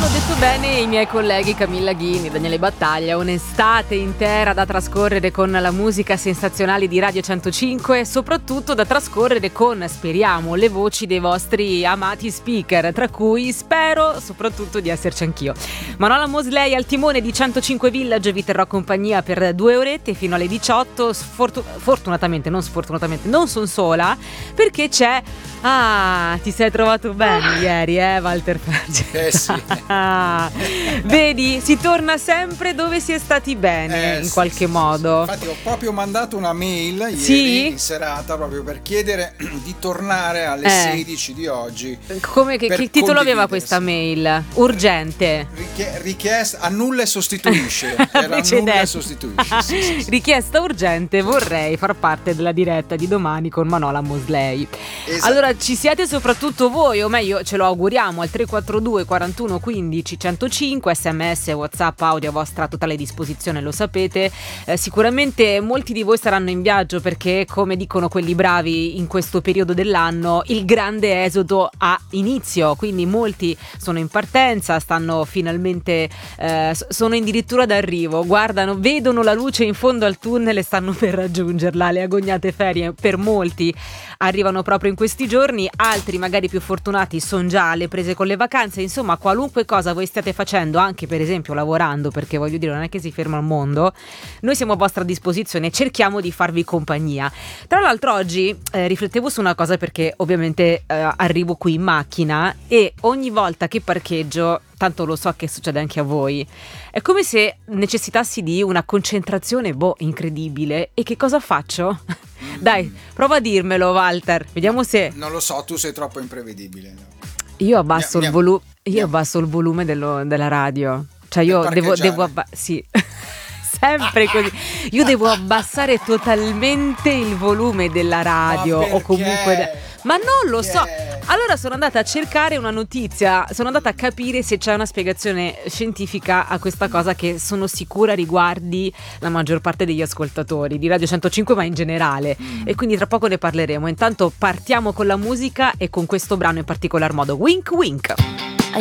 hanno detto bene i miei colleghi Camilla Ghini, Daniele Battaglia, un'estate intera da trascorrere con la musica sensazionale di Radio 105 e soprattutto da trascorrere con, speriamo, le voci dei vostri amati speaker, tra cui spero soprattutto di esserci anch'io. Manola Mosley al timone di 105 Village vi terrò compagnia per 2 orette fino alle 18. Fortunatamente, non sfortunatamente, non sono sola perché c'è... Ah, ti sei trovato bene ieri, Walter Ferge? Sì. Vedi, si torna sempre dove si è stati bene, in qualche modo. Infatti ho proprio mandato una mail ieri in serata proprio per chiedere di tornare alle 16 di oggi. Come che titolo aveva questa mail? Urgente. Richiesta annulla e sostituisce. Era annulla e sostituisce. Sì. Richiesta urgente, vorrei far parte della diretta di domani con Manola Mosley. Esatto. Allora ci siete soprattutto voi, o meglio ce lo auguriamo, al 342 41 15 105, sms, whatsapp, audio a vostra totale disposizione, lo sapete. Sicuramente molti di voi saranno in viaggio perché, come dicono quelli bravi in questo periodo dell'anno, il grande esodo ha inizio, quindi molti sono in partenza, stanno finalmente sono addirittura d'arrivo, guardano, vedono la luce in fondo al tunnel e stanno per raggiungerla. Le agognate ferie per molti arrivano proprio in questi giorni, altri magari più fortunati sono già alle prese con le vacanze. Insomma, qualunque cosa voi stiate facendo, anche per esempio lavorando, perché voglio dire non è che si ferma il mondo, noi siamo a vostra disposizione e cerchiamo di farvi compagnia. Tra l'altro oggi riflettevo su una cosa perché ovviamente arrivo qui in macchina e ogni volta che parcheggio, tanto lo so che succede anche a voi, è come se necessitassi di una concentrazione incredibile. E che cosa faccio? Dai, prova a dirmelo, Walter, vediamo se... Non lo so, tu sei troppo imprevedibile. Io abbasso il volume. Io abbasso il volume della radio. Cioè io devo sì. Sempre così. Io devo abbassare totalmente il volume della radio o comunque ma non lo so. Allora sono andata a cercare una notizia, sono andata a capire se c'è una spiegazione scientifica a questa cosa che sono sicura riguardi la maggior parte degli ascoltatori di Radio 105, ma in generale. E quindi tra poco ne parleremo. Intanto partiamo con la musica e con questo brano in particolar modo, Wink Wink.